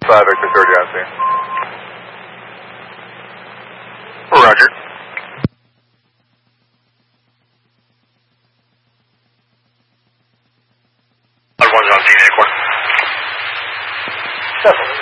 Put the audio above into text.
Victor 30 on scene. Roger. One's on scene, Acorn. 7.